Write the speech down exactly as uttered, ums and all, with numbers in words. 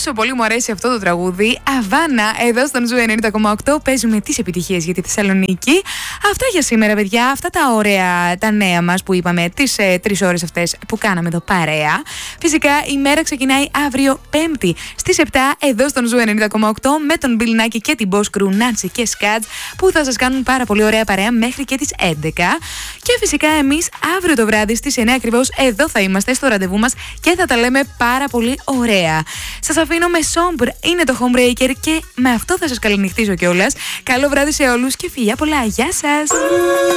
Πόσο πολύ μου αρέσει αυτό το τραγούδι. Αβάνα, εδώ στον Ζου ενενήντα κόμμα οκτώ παίζουμε τις επιτυχίες για τη Θεσσαλονίκη. Αυτά για σήμερα, παιδιά. Αυτά τα ωραία, τα νέα μας που είπαμε, τις ε, τρεις ώρες αυτές που κάναμε εδώ παρέα. Φυσικά η μέρα ξεκινάει αύριο Πέμπτη στις επτά εδώ στον Ζου ενενήντα κόμμα οκτώ με τον Bill Nacky και την Boss Crew Nancy και Scats που θα σας κάνουν πάρα πολύ ωραία παρέα μέχρι και τις έντεκα. Και φυσικά εμείς αύριο το βράδυ στις εννιά ακριβώς εδώ θα είμαστε στο ραντεβού μας και θα τα λέμε πάρα πολύ ωραία. Σας αφήνω με Sombre, είναι το Homebreaker και με αυτό θα σας καληνυχτήσω κιόλας. Καλό βράδυ σε όλους και φιλιά πολλά. Γεια σας!